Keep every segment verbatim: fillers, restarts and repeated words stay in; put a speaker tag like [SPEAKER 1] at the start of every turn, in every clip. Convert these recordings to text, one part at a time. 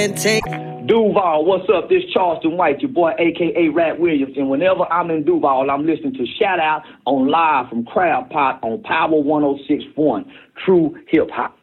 [SPEAKER 1] And take
[SPEAKER 2] Duval, what's up? This Charleston White, your boy, a k a. Rat Williams. And whenever I'm in Duval, I'm listening to Shout Out on Live from Crab Pot on Power one oh six point one, True Hip Hop.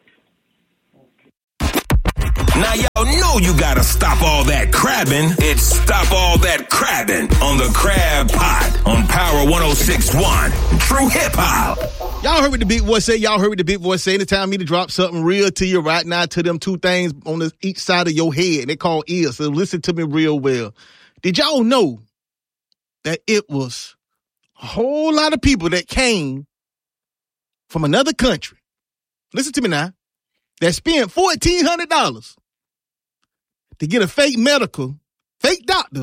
[SPEAKER 3] Now y'all know you gotta stop all that crabbing. It's Stop All That Crabbing on the Crab Pot on Power one oh six point one, True Hip Hop.
[SPEAKER 4] Y'all heard what the big boy say. Y'all heard what the big boy say. Anytime me to drop something real to you right now, to them two things on the, each side of your head. They call ears. So listen to me real well. Did y'all know that it was a whole lot of people that came from another country? Listen to me now. That spent fourteen hundred dollars to get a fake medical, fake doctor,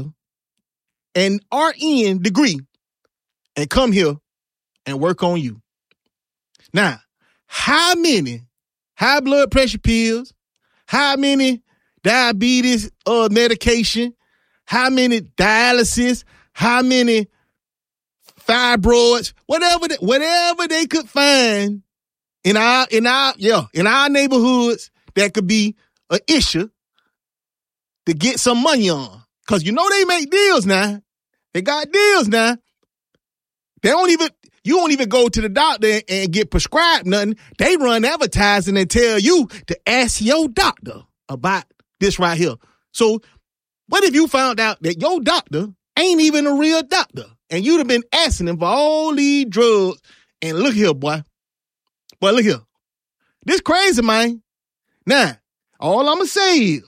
[SPEAKER 4] and R N degree and come here and work on you. Now, how many high blood pressure pills, how many diabetes uh, medication, how many dialysis, how many fibroids, whatever they, whatever they could find in our in our yeah in our neighborhoods that could be an issue to get some money on. Cause you know they make deals now. They got deals now. They don't even. You don't even go to the doctor and get prescribed nothing. They run advertising and tell you to ask your doctor about this right here. So what if you found out that your doctor ain't even a real doctor and you'd have been asking him for all these drugs? And look here, boy. Boy, look here. This crazy, man. Now, all I'm going to say is,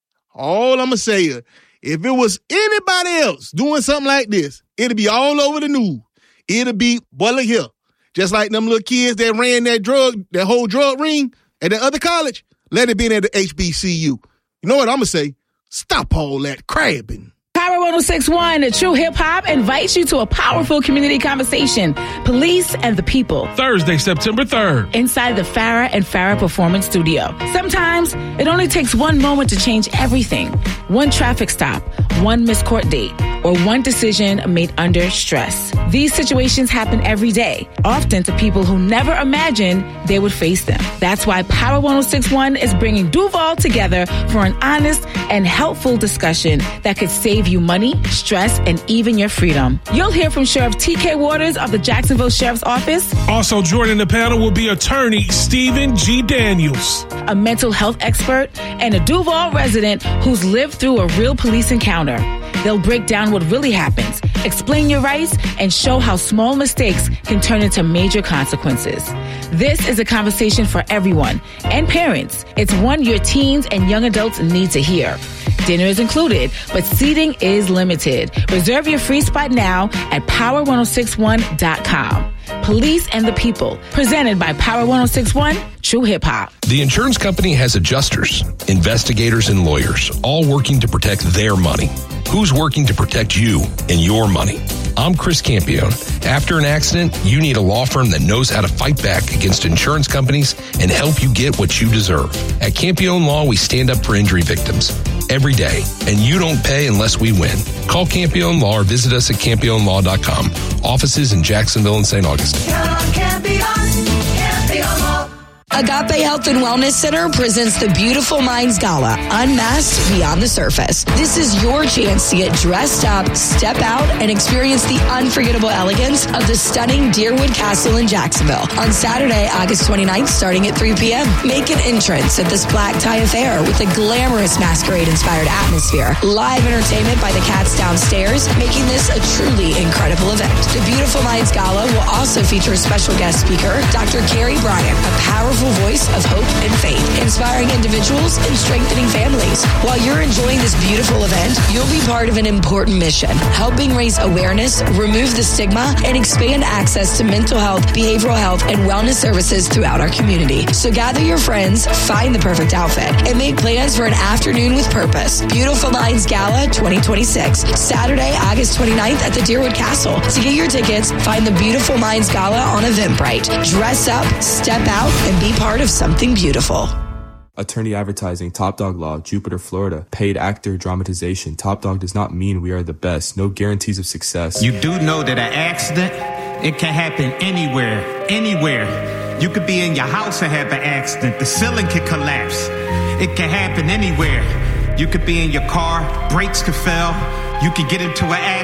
[SPEAKER 4] all I'm going to say is, if it was anybody else doing something like this, it'd be all over the news. It'll be, boy, look here. Just like them little kids that ran that drug, that whole drug ring at the other college, let it be at the H B C U. You know what I'm going to say? Stop all that crabbing.
[SPEAKER 5] Power one oh six point one, True Hip Hop invites you to a powerful community conversation. Police and the people.
[SPEAKER 6] Thursday, September third.
[SPEAKER 5] Inside the Farrah and Farrah Performance Studio. Sometimes it only takes one moment to change everything. One traffic stop, one missed court date, or one decision made under stress. These situations happen every day, often to people who never imagined they would face them. That's why Power one oh six point one is bringing Duval together for an honest and helpful discussion that could save you money, stress, and even your freedom. You'll hear from Sheriff T K Waters of the Jacksonville Sheriff's Office.
[SPEAKER 6] Also joining the panel will be attorney Stephen G. Daniels,
[SPEAKER 5] a mental health expert, and a Duval resident who's lived through a real police encounter. They'll break down what really happens, explain your rights, and show how small mistakes can turn into major consequences. This is a conversation for everyone and parents. It's one your teens and young adults need to hear. Dinner is included, but seating is limited. Reserve your free spot now at power one oh six one dot com. Police and the People, presented by Power one oh six point one, True Hip Hop.
[SPEAKER 7] The insurance company has adjusters, investigators, and lawyers, all working to protect their money. Who's working to protect you and your money? I'm Chris Campione. After an accident, you need a law firm that knows how to fight back against insurance companies and help you get what you deserve. At Campione Law, we stand up for injury victims every day, and you don't pay unless we win. Call Campione Law or visit us at campione law dot com. Offices in Jacksonville and Saint Augustine.
[SPEAKER 8] Agape Health and Wellness Center presents the Beautiful Minds Gala, Unmasked Beyond the Surface. This is your chance to get dressed up, step out, and experience the unforgettable elegance of the stunning Deerwood Castle in Jacksonville. On Saturday, August twenty-ninth, starting at three p.m., make an entrance at this black tie affair with a glamorous masquerade-inspired atmosphere. Live entertainment by the Cats downstairs, making this a truly incredible event. The Beautiful Minds Gala will also feature a special guest speaker, Doctor Carrie Bryant, a powerful voice of hope and faith, inspiring individuals and strengthening families. While you're enjoying this beautiful event, you'll be part of an important mission, helping raise awareness, remove the stigma, and expand access to mental health, behavioral health, and wellness services throughout our community. So gather your friends, find the perfect outfit, and make plans for an afternoon with purpose. Beautiful Minds Gala twenty twenty-six, Saturday, August twenty-ninth at the Deerwood Castle. To get your tickets, find the Beautiful Minds Gala on Eventbrite. Dress up, step out, and be part of something beautiful.
[SPEAKER 9] Attorney Advertising, Top Dog Law, Jupiter, Florida. Paid actor dramatization. Top Dog does not mean we are the best. No guarantees of success.
[SPEAKER 10] You do know that an accident, it can happen anywhere, anywhere. You could be in your house and have an accident. The ceiling could collapse. It can happen anywhere. You could be in your car, brakes could fail. You could get into an accident.